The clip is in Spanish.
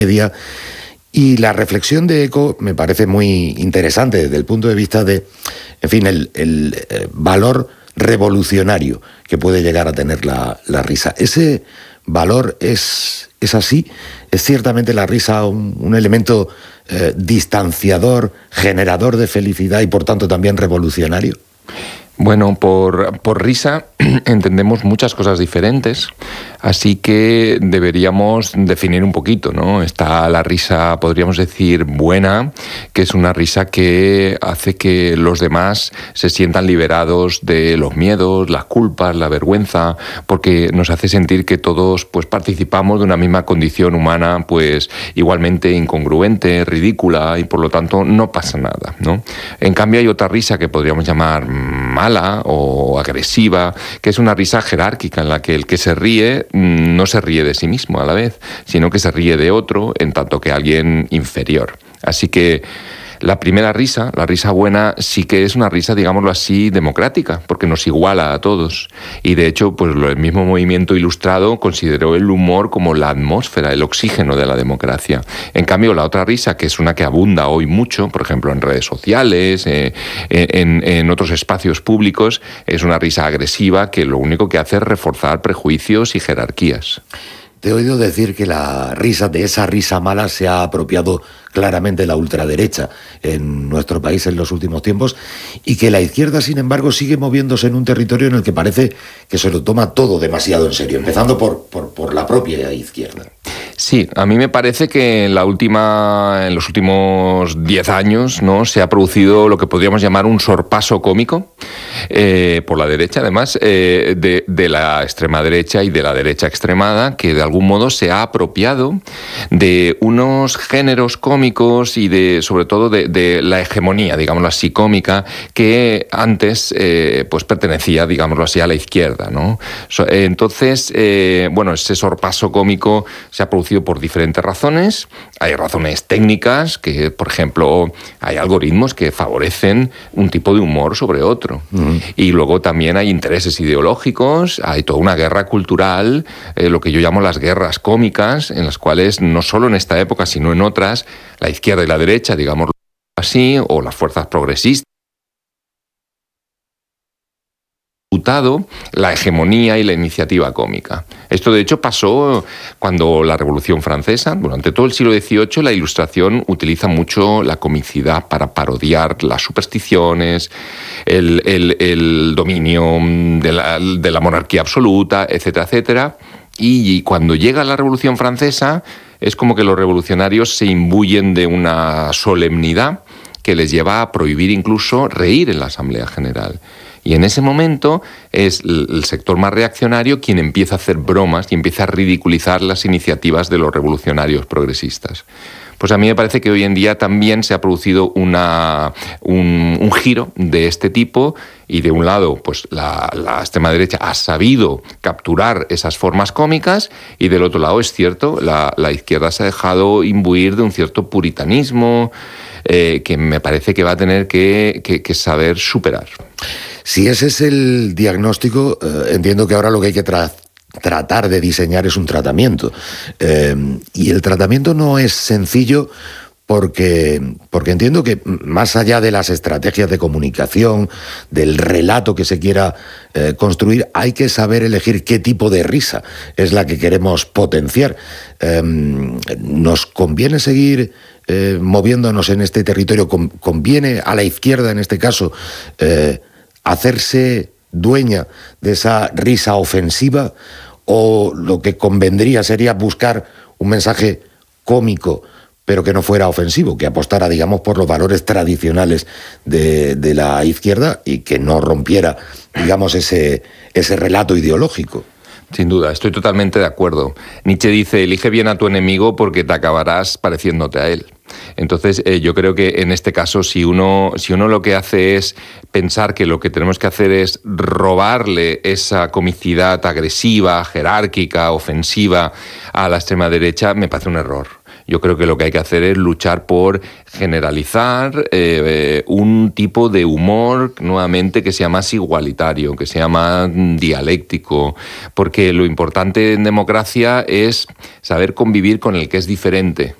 media. Y la reflexión de Eco me parece muy interesante desde el punto de vista de, en fin, el valor revolucionario que puede llegar a tener la risa. Ese valor es así. Es ciertamente la risa un elemento distanciador, generador de felicidad y por tanto también revolucionario. Bueno, por risa entendemos muchas cosas diferentes, así que deberíamos definir un poquito, ¿no? Está la risa, podríamos decir, buena, que es una risa que hace que los demás se sientan liberados de los miedos, las culpas, la vergüenza, porque nos hace sentir que todos pues participamos de una misma condición humana, pues igualmente incongruente, ridícula, y por lo tanto no pasa nada, ¿no? En cambio hay otra risa que podríamos llamar mala o agresiva, que es una risa jerárquica en la que el que se ríe no se ríe de sí mismo a la vez, sino que se ríe de otro en tanto que alguien inferior. Así que la primera risa, la risa buena, sí que es una risa, digámoslo así, democrática, porque nos iguala a todos. Y de hecho, pues el mismo movimiento ilustrado consideró el humor como la atmósfera, el oxígeno de la democracia. En cambio, la otra risa, que es una que abunda hoy mucho, por ejemplo, en redes sociales, en otros espacios públicos, es una risa agresiva que lo único que hace es reforzar prejuicios y jerarquías. Te he oído decir que de esa risa mala se ha apropiado claramente la ultraderecha en nuestro país en los últimos tiempos y que la izquierda, sin embargo, sigue moviéndose en un territorio en el que parece que se lo toma todo demasiado en serio, empezando por la propia izquierda. Sí, a mí me parece que en los últimos 10 años, ¿no?, se ha producido lo que podríamos llamar un sorpaso cómico por la derecha, además, de la extrema derecha y de la derecha extremada, que de algún modo se ha apropiado de unos géneros cómicos y sobre todo de la hegemonía, digámoslo así, cómica, que antes pues pertenecía, digámoslo así, a la izquierda, ¿no? Entonces, bueno, ese sorpaso cómico se ha producido por diferentes razones. Hay razones técnicas, que por ejemplo hay algoritmos que favorecen un tipo de humor sobre otro. Y luego también hay intereses ideológicos, hay toda una guerra cultural, lo que yo llamo las guerras cómicas, en las cuales no solo en esta época, sino en otras, la izquierda y la derecha, digámoslo así, o las fuerzas progresistas, la hegemonía y la iniciativa cómica. Esto de hecho pasó cuando la Revolución Francesa, durante todo el siglo XVIII, la Ilustración utiliza mucho la comicidad para parodiar las supersticiones, el dominio de la monarquía absoluta, etcétera, etcétera. Y cuando llega la Revolución Francesa, es como que los revolucionarios se imbuyen de una solemnidad que les lleva a prohibir incluso reír en la Asamblea General. Y en ese momento es el sector más reaccionario quien empieza a hacer bromas y empieza a ridiculizar las iniciativas de los revolucionarios progresistas. Pues a mí me parece que hoy en día también se ha producido un giro de este tipo y de un lado pues la extrema derecha ha sabido capturar esas formas cómicas y del otro lado es cierto, la izquierda se ha dejado imbuir de un cierto puritanismo que me parece que va a tener que saber superar. Si ese es el diagnóstico, entiendo que ahora lo que hay que tratar de diseñar es un tratamiento. Y el tratamiento no es sencillo porque entiendo que más allá de las estrategias de comunicación, del relato que se quiera construir, hay que saber elegir qué tipo de risa es la que queremos potenciar. ¿Nos conviene seguir moviéndonos en este territorio? ¿Conviene a la izquierda, en este caso, hacerse dueña de esa risa ofensiva, o lo que convendría sería buscar un mensaje cómico pero que no fuera ofensivo, que apostara, digamos, por los valores tradicionales de la izquierda y que no rompiera, digamos, ese relato ideológico? Sin duda, estoy totalmente de acuerdo. Nietzsche dice, elige bien a tu enemigo porque te acabarás pareciéndote a él. Entonces, yo creo que en este caso, si uno lo que hace es pensar que lo que tenemos que hacer es robarle esa comicidad agresiva, jerárquica, ofensiva a la extrema derecha, me parece un error. Yo creo que lo que hay que hacer es luchar por generalizar un tipo de humor nuevamente que sea más igualitario, que sea más dialéctico, porque lo importante en democracia es saber convivir con el que es diferente.